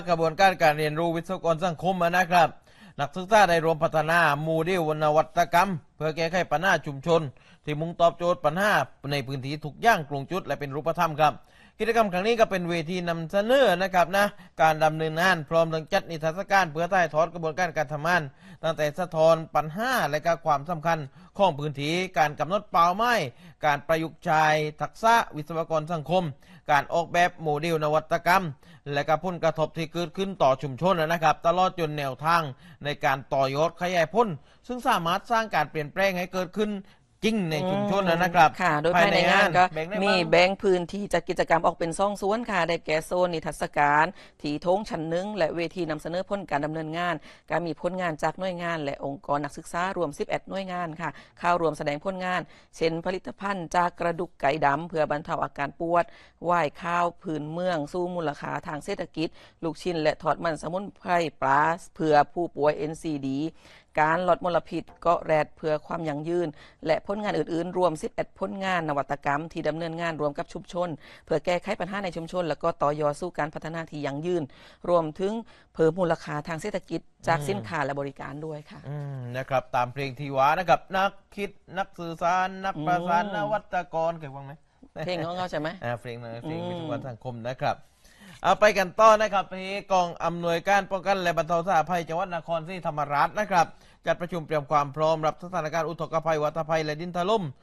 กระบวนการเรียนรู้วิศวกรสังคมนะครับนักศึกษาได้รวมพัฒนาโมเดลนวัตกรรมเพื่อแก้ไขปัญหาชุมชนที่มุ่งตอบโจทย์ปัญหาในพื้นที่ทุกย่างกรุงจุดและเป็นรูปธรรมครับกิจกรรมครั้งนี้ก็เป็นเวทีนำเสนอนะครับนะการดำเนินงานพร้อมทั้งจัดนิทรรศการเพื่อถ่ายทอดกระบวนการทำงานตั้งแต่สะท้อนปัญหาและก็ความสำคัญของพื้นที่การกำหนดเป้าหมายการประยุกต์ใช้ทักษะวิศวกรสังคมการออกแบบโมเดลนวัตกรรมและก็ผลกระทบที่เกิดขึ้นต่อชุมชนนะครับตลอดจนแนวทางในการต่อยอดขยายผลซึ่งสามารถสร้างการเปลี่ยนแปลงให้เกิดขึ้นจริงในชุมชนนะครับค่ะโดยภายในงานก็มีแบ่งพื้นที่จัดกิจกรรมออกเป็น2 ส่วนค่ะได้แก่โซนนิทรรศการที่โถงชั้น1และเวทีนำเสนอผลการดำเนินงานการมีผลงานจากหน่วยงานและองค์กรนักศึกษารวม11หน่วยงานค่ะเข้ารวมแสดงผลงานเช่นผลิตภัณฑ์จากกระดูกไก่ดำเพื่อบรรเทาอาการปวดว่ายข้าวพื้นเมืองสู้มูลค่าทางเศรษฐกิจลูกชิ้นและทอดมันสมุนไพรปลาเพื่อผู้ป่วย NCD การลดมลพิษเกาะแรดเพื่อความยั่งยืนและผลงานอื่นๆรวม11ผลงานนวัตกรรมที่ดำเนินงานรวมกับชุมชนเพื่อแก้ไขปัญหาในชุมชนและก็ต่อยอดสู่การพัฒนาที่ยั่งยืนรวมถึงเพิ่มมูลค่าทางเศรษฐกิจจากสินค้าและบริการด้วยค่ะนะครับตามเพลงที่ว่านะครับนักคิดนักสื่อสารนักประสานนวัตกรเคยฟังไหมเพลงของเขาใช่ไหมเพลงวิศวกรสังคมนะครับเอาไปกันต่อนะครับที่กองอำนวยการป้องกันและบรรเทาสาธารณภัยจังหวัดนครศรีธรรมราชนะครับจัดประชุมเตรียมความพร้อมรับสถานการณ์อุทกภัยวัฏภัยและดินถล่ม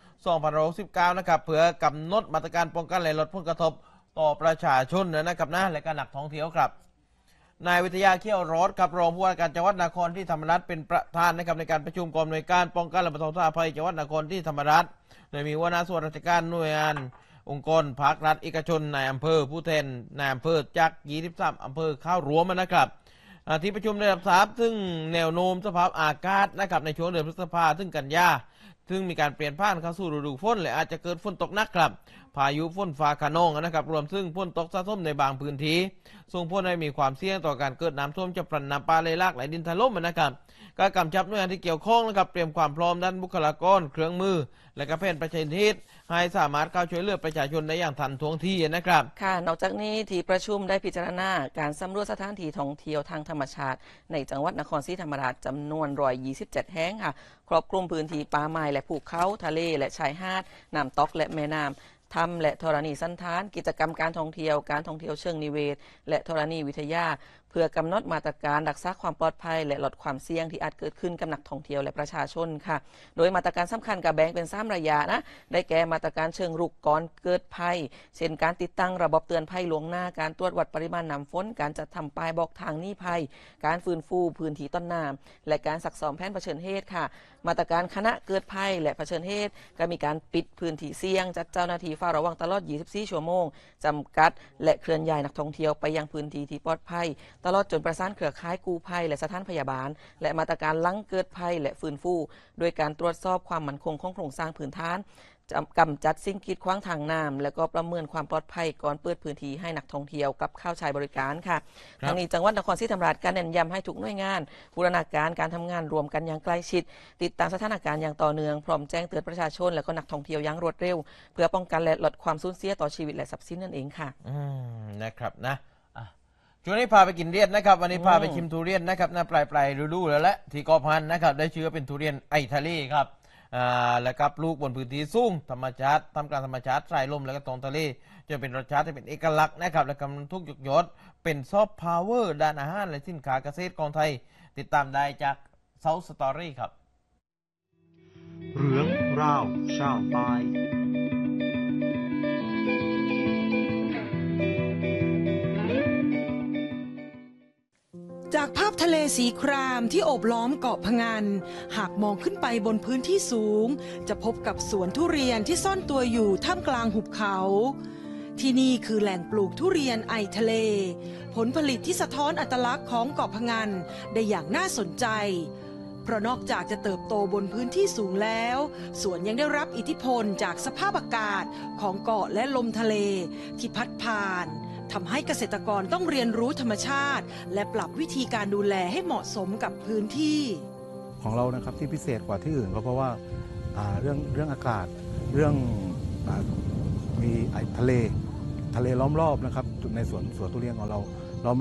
2019นะครับเพื่อกำหนดมาตรการป้องกันและลดผลกระทบต่อประชาชนนะครับนะและการนักท่องเที่ยวครับนายวิทยาเขี้ยวรอดครับรองผู้ว่าการจังหวัดนครศรีธรรมราชเป็นประธานนะครับในการประชุมกองอำนวยการป้องกันและบรรเทาสาธารณภัยจังหวัดนครศรีธรรมราชโดยมีหัวหน้าส่วนราชการหน่วยงานองค์กรภาครัฐเอกชนนายอำเภอผู้แทนนายอำเภอจาก23อำเภอเข้ารวมนะครับที่ประชุมได้รับทราบซึ่งแนวโน้มสภาพอากาศนะครับในช่วงเดือนพฤษภาคมถึงกันยาซึ่งมีการเปลี่ยนผ่านเข้าสู่ฤดูฝนและอาจจะเกิดฝนตกหนักครับพายุฝนฟ้าคะนองนะครับรวมซึ่งฝนตกสะสมในบางพื้นที่ส่งผลให้มีความเสี่ยงต่อการเกิดน้ำท่วมฉับพลันน้ำป่าไหลหลากไหลดินถล่มนะครับการกำชับหน่วยงานที่เกี่ยวข้องนะครับเตรียมความพร้อมด้านบุคลากรเครื่องมือและก็แผนประชาธิปไตยให้สามารถเข้าช่วยเหลือประชาชนได้อย่างทันท่วงทีนะครับค่ะนอกจากนี้ที่ประชุมได้พิจารณาการสำรวจสถานที่ท่องเที่ยวทางธรรมชาติในจังหวัดนครศรีธรรมราชจำนวน127แห่งค่ะครอบคลุมพื้นที่ป่าไม้และภูเขาทะเลและชายหาดน้ำตกและแม่น้ำถ้ำและธรณีสันฐานกิจกรรมการท่องเที่ยวเชิงนิเวศและธรณีวิทยาเพื่อกำหนดมาตรการรักษาความปลอดภัยและลดความเสี่ยงที่อาจเกิดขึ้นกับนักท่องเที่ยวและประชาชนค่ะโดยมาตรการสำคัญกับแบ่งเป็น3ระยะนะได้แก่มาตรการเชิงรุกก่อนเกิดภัยเช่นการติดตั้งระบบเตือนภัยล่วงหน้าการตรวจวัดปริมาณน้ำฝนการจัดทำป้ายบอกทางหนีภัยการฟื้นฟูพื้นที่ต้นน้ำและการซักซ้อมแผนเผชิญเหตุค่ะมาตรการคณะเกิดภัยและเผชิญเหตุก็มีการปิดพื้นที่เสี่ยงจัดเจ้าหน้าที่เฝ้าระวังตลอด24ชั่วโมงจำกัดและเคลื่อนย้ายนักท่องเที่ยวไปยังพื้นที่ที่ปลอดภัยตลอดจนประสานเครือข่ายกู้ภัยและสถานพยาบาลและมาตรการหลังเกิดภัยและฟื้นฟูโดยการตรวจสอบความมั่นคงของโครงสร้างพื้นฐานกำจัดสิ่งกีดขวางทางน้ำและก็ประเมินความปลอดภัยก่อนเปิดพื้นที่ให้นักท่องเที่ยวกับเข้าใช้บริการค่ะทางนี้จังหวัดนครศรีธรรมราชการเน้นย้ำให้ทุกหน่วยงานบูรณาการทำงานรวมกันอย่างใกล้ชิดติดตามสถานการณ์อย่างต่อเนื่องพร้อมแจ้งเตือนประชาชนและก็นักท่องเที่ยวอย่างรวดเร็วเพื่อป้องกันและลดความสูญเสียต่อชีวิตและทรัพย์สินนั่นเองค่ะนะครับนะช่วงนี้พาไปกินเรียนนะครับวันนี้พาไปชิมทุเรียนนะครับปลายฤดูแล้วแหละที่กอพันนะครับได้ชื่อเป็นทุเรียนไอทะเลครับแล้วก็ปลูกบนพื้นที่สูงธรรมชาติทำการธรรมชาติสายลมแล้วก็ตรงทะเลจะเป็นรสชาติที่เป็นเอกลักษณ์นะครับและกำลังทุกยกยศเป็นซอฟต์พาวเวอร์ด้านอาหารและสินค้าเกษตรของไทยติดตามได้จากเซาท์สตอรี่ครับเรื่องราวชาวใต้จากภาพทะเลสีครามที่โอบล้อมเกาะพะงันหากมองขึ้นไปบนพื้นที่สูงจะพบกับสวนทุเรียนที่ซ่อนตัวอยู่ท่ามกลางหุบเขาที่นี่คือแหล่งปลูกทุเรียนไอทะเลผลผลิตที่สะท้อนอัตลักษณ์ของเกาะพะงันได้อย่างน่าสนใจเพราะนอกจากจะเติบโตบนพื้นที่สูงแล้วสวนยังได้รับอิทธิพลจากสภาพอากาศของเกาะและลมทะเลที่พัดผ่านทำให้เกษตรกรต้องเรียนรู้ธรรมชาติและปรับวิธีการดูแลให้เหมาะสมกับพื้นที่ของเรานะครับที่พิเศษกว่าที่อื่นก็เพราะว่าเรื่องอากาศเรื่องมีทะเลล้อมรอบนะครับในสวนทุเรียนของเราล้อมรอบ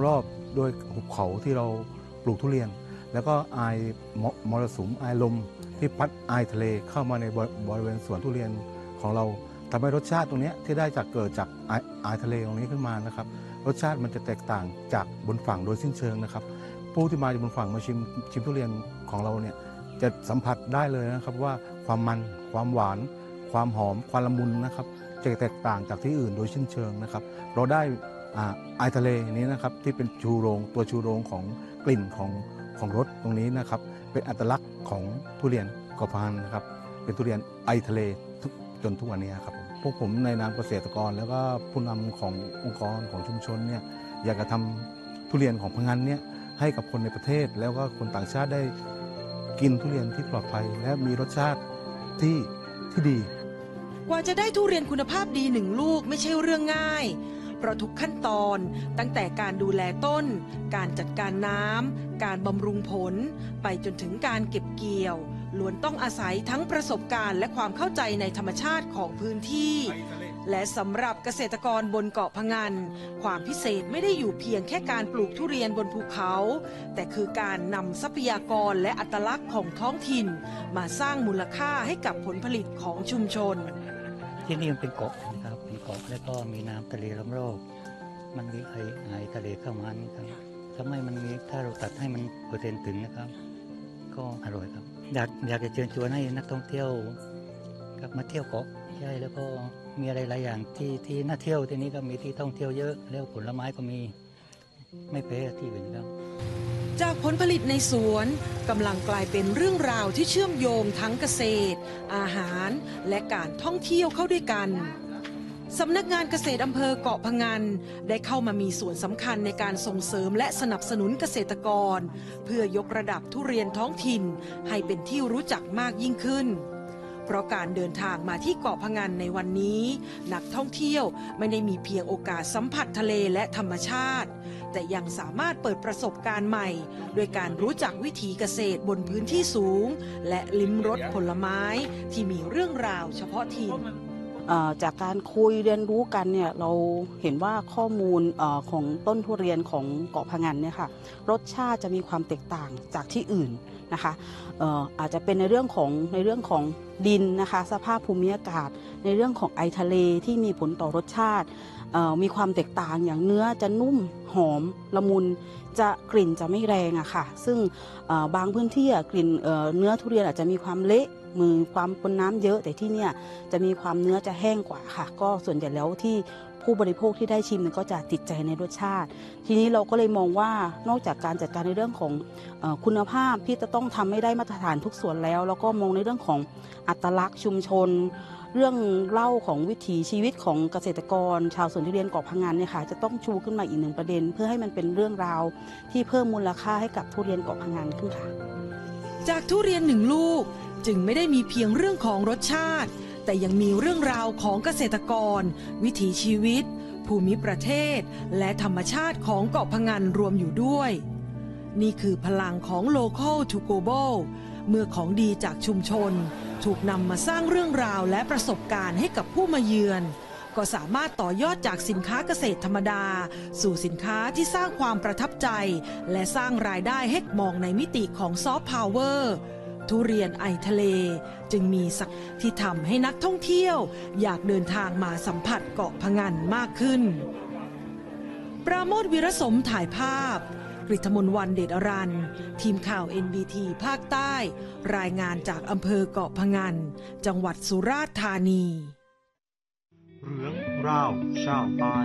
ด้วยหุบเขาที่เราปลูกทุเรียน แล้วก็อายมรสุมอายลมที่พัดอายทะเลเข้ามาในบริเวณสวนทุเรียนของเราทำให้รสชาติตรงนี้ที่ได้จากเกิดจากอายทะเลตรงนี้ขึ้นมานะครับรสชาติมันจะแตกต่างจากบนฝั่งโดยสิ้นเชิงนะครับผู้ที่มาจากบนฝั่งมาชิมทุเรียนของเราเนี่ยจะสัมผัสได้เลยนะครับว่าความมันความหวานความหอมความละมุนนะครับจะแตกต่างจากที่อื่นโดยสิ้นเชิงนะครับเราได้อายทะเลนี้นะครับที่เป็นตัวชูโรงของกลิ่นของรสตรงนี้นะครับเป็นอัตลักษณ์ของทุเรียนเกาะพะงันนะครับเป็นทุเรียนไอทะเลจนทุกวันนี้ครับพวกผมในนามเกษตรกรแล้วก็ผู้นำขององค์กรของชุมชนเนี่ยอยากจะทำทุเรียนของพะงันเนี่ยให้กับคนในประเทศแล้วก็คนต่างชาติได้กินทุเรียนที่ปลอดภัยและมีรสชาติที่ดีกว่าจะได้ทุเรียนคุณภาพดีหนึ่งลูกไม่ใช่เรื่องง่ายเพราะทุกขั้นตอนตั้งแต่การดูแลต้นการจัดการน้ำการบำรุงผลไปจนถึงการเก็บเกี่ยวล้วนต้องอาศัยทั้งประสบการณ์และความเข้าใจในธรรมชาติของพื้นที่และสำหรับเกษตรกรบนเกาะพะงันความพิเศษไม่ได้อยู่เพียงแค่การปลูกทุเรียนบนภูเขาแต่คือการนำทรัพยากรและอัตลักษณ์ของท้องถิ่นมาสร้างมูลค่าให้กับผลผลิตของชุมชนที่นี่มันเป็นเกาะนะครับเป็นเกาะแล้วก็มีน้ำทะเลล้อมรอบมันมีไอทะเลเข้ามานี่ครับทำให้มันมีถ้าเราตัดให้มันเปอร์เซ็นต์ถึงนะครับก็อร่อยครับอยากจะเชิญชวนให้นักท่องเที่ยวกลับมาเที่ยวเกาะใช่แล้วก็มีอะไรหลายอย่างที่น่าเที่ยวที่นี้ก็มีที่ท่องเที่ยวเยอะแล้วผลไม้ก็มีไม่แพ้ที่อื่นครับจากผลผลิตในสวนกำลังกลายเป็นเรื่องราวที่เชื่อมโยงทั้งเกษตรอาหารและการท่องเที่ยวเข้าด้วยกันสำนักงานเกษตรอำเภอเกาะพะงันได้เข้ามามีส่วนสำคัญในการส่งเสริมและสนับสนุนเกษตรกรเพื่อยกระดับทุเรียนท้องถิ่นให้เป็นที่รู้จักมากยิ่งขึ้นเพราะการเดินทางมาที่เกาะพะงันในวันนี้นักท่องเที่ยวไม่ได้มีเพียงโอกาสสัมผัสทะเลและธรรมชาติแต่ยังสามารถเปิดประสบการณ์ใหม่โดยการรู้จักวิถีเกษตรบนพื้นที่สูงและลิ้มรสผลไม้ที่มีเรื่องราวเฉพาะถิ่นจากการคุยเรียนรู้กันเนี่ยเราเห็นว่าข้อมูลของต้นทุเรียนของเกาะพะงันเนี่ยค่ะรสชาติจะมีความแตกต่างจากที่อื่นนะคะอาจจะเป็นในเรื่องของดินนะคะสภาพภูมิอากาศในเรื่องของไอทะเลที่มีผลต่อรสชาติมีความแตกต่างอย่างเนื้อจะนุ่มหอมละมุนจะกลิ่นจะไม่แรงอะค่ะซึ่งบางพื้นที่กลิ่นเนื้อทุเรียนอาจจะมีความเละมือความปนน้ำเยอะแต่ที่เนี่ยจะมีความเนื้อจะแห้งกว่าค่ะก็ส่วนใหญ่แล้วที่ผู้บริโภคที่ได้ชิมก็จะติดใจในรสชาติทีนี้เราก็เลยมองว่านอกจากการจัดการในเรื่องของคุณภาพที่จะต้องทำให้ได้มาตรฐานทุกส่วนแล้วก็มองในเรื่องของอัตลักษณ์ชุมชนเรื่องเล่าของวิถีชีวิตของเกษตรกรชาวสวนทุเรียนเกาะพะงันเนี่ยค่ะจะต้องชูขึ้นมาอีกหนึ่งประเด็นเพื่อให้มันเป็นเรื่องราวที่เพิ่มมูลค่าให้กับทุเรียนเกาะพะงันขึ้นค่ะจากทุเรียนหนึ่งลูกจึงไม่ได้มีเพียงเรื่องของรสชาติแต่ยังมีเรื่องราวของเกษตรกรวิถีชีวิตภูมิประเทศและธรรมชาติของเกาะพะงันรวมอยู่ด้วยนี่คือพลังของ Local to Global เมื่อของดีจากชุมชนถูกนำมาสร้างเรื่องราวและประสบการณ์ให้กับผู้มาเยือนก็สามารถต่อยอดจากสินค้าเกษตรธรรมดาสู่สินค้าที่สร้างความประทับใจและสร้างรายได้ให้มองในมิติของซอฟต์พาวเวอร์ทุเรียนไอทะเลจึงมีศักดิ์ที่ทำให้นักท่องเที่ยวอยากเดินทางมาสัมผัสเกาะพะงันมากขึ้นปราโมท วิรสมถ่ายภาพกฤตมนต์วันเดชอรัญทีมข่าว NBT ภาคใต้รายงานจากอำเภอเกาะพะงันจังหวัดสุราษฎร์ธานีเรื่องราวชาวใต้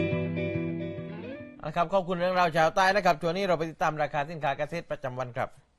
นะครับขอบคุณเรื่องราวชาวใต้นะครับช่วงนี้เราไปติดตามราคาสินค้าเกษตรประจำวันครับ